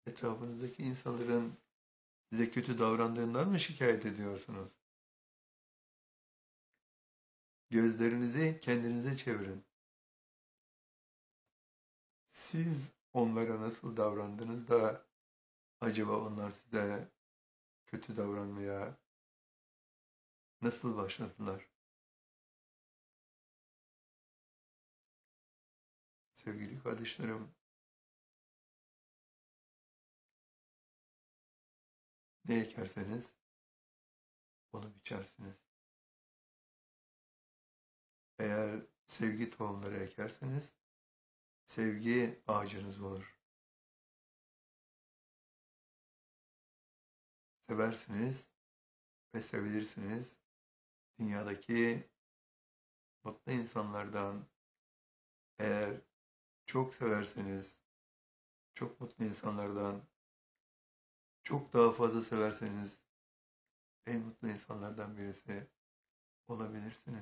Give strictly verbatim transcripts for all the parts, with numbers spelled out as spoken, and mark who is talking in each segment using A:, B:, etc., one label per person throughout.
A: Etrafınızdaki insanların size kötü davrandığından mı şikayet ediyorsunuz? Gözlerinizi kendinize çevirin. Siz onlara nasıl davrandınız da acaba onlar size kötü davranmaya nasıl başladılar? Sevgili kardeşlerim, ne ekerseniz onu biçersiniz. Eğer sevgi tohumları ekerseniz sevgi ağacınız olur. Seversiniz ve sevilirsiniz. Dünyadaki mutlu insanlardan eğer çok severseniz, çok mutlu insanlardan çok daha fazla severseniz en mutlu insanlardan birisi olabilirsiniz.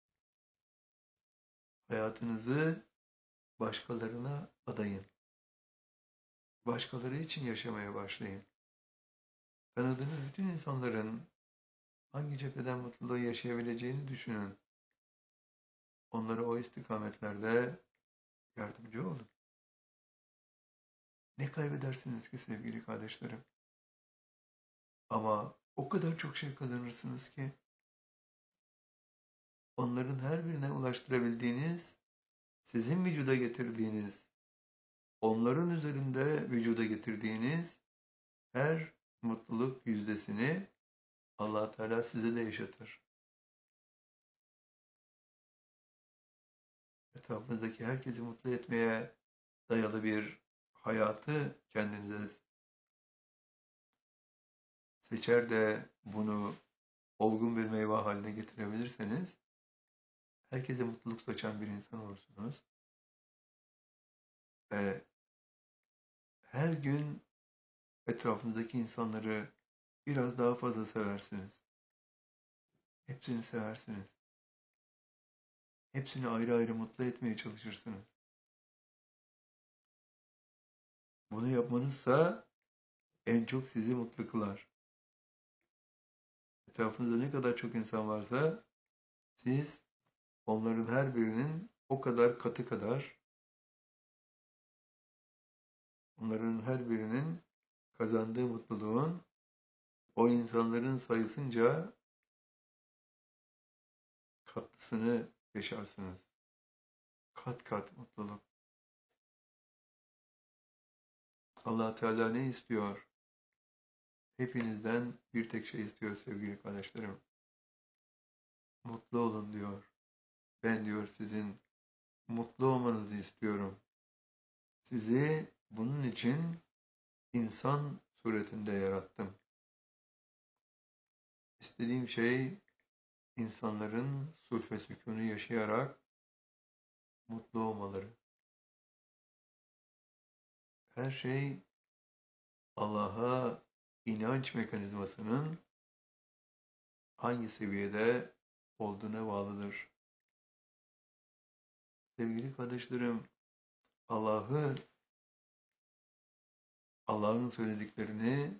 A: Hayatınızı başkalarına adayın. Başkaları için yaşamaya başlayın. Tanıdığınız bütün insanların hangi cepheden mutluluğu yaşayabileceğini düşünün. Onlara o istikametlerde yardımcı olun. Ne kaybedersiniz ki sevgili kardeşlerim? Ama o kadar çok şey kazanırsınız ki onların her birine ulaştırabildiğiniz, sizin vücuda getirdiğiniz, onların üzerinde vücuda getirdiğiniz her mutluluk yüzdesini Allah Teala size de yaşatır. Etrafınızdaki herkesi mutlu etmeye dayalı bir hayatı kendinize seçer de bunu olgun bir meyve haline getirebilirseniz herkese mutluluk saçan bir insan olursunuz. Ve her gün etrafınızdaki insanları biraz daha fazla seversiniz. Hepsini seversiniz. Hepsini ayrı ayrı mutlu etmeye çalışırsınız. Bunu yapmanızsa en çok sizi mutlu kılar. Etrafınızda ne kadar çok insan varsa siz onların her birinin o kadar katı kadar, onların her birinin kazandığı mutluluğun o insanların sayısınca katlısını yaşarsınız. Kat kat mutluluk. Allah Teala ne istiyor? Hepinizden bir tek şey istiyor sevgili kardeşlerim. Mutlu olun diyor. Ben diyor sizin mutlu olmanızı istiyorum. Sizi bunun için insan suretinde yarattım. İstediğim şey insanların sulh ve sükûnu yaşayarak mutlu olmaları. Her şey Allah'a inanç mekanizmasının hangi seviyede olduğuna bağlıdır. Sevgili kardeşlerim, Allah'ı, Allah'ın söylediklerini,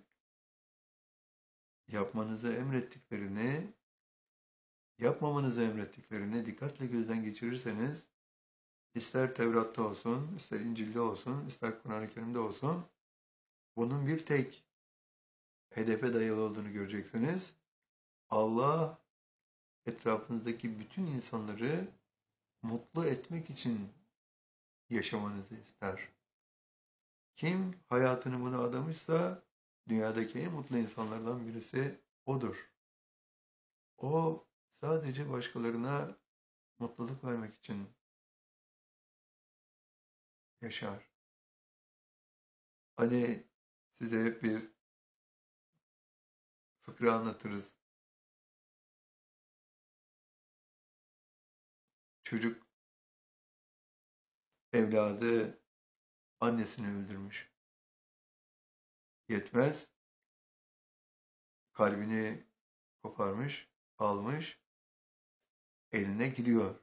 A: yapmanızı emrettiklerini, yapmamanızı emrettiklerini dikkatle gözden geçirirseniz, ister Tevrat'ta olsun, ister İncil'de olsun, ister Kur'an-ı Kerim'de olsun, bunun bir tek hedefe dayalı olduğunu göreceksiniz. Allah etrafınızdaki bütün insanları mutlu etmek için yaşamanızı ister. Kim hayatını buna adamışsa dünyadaki en mutlu insanlardan birisi odur. O sadece başkalarına mutluluk vermek için yaşar. Hani size hep bir fıkra anlatırız. Çocuk evladı annesini öldürmüş. Yetmez. Kalbini koparmış, almış, eline gidiyor.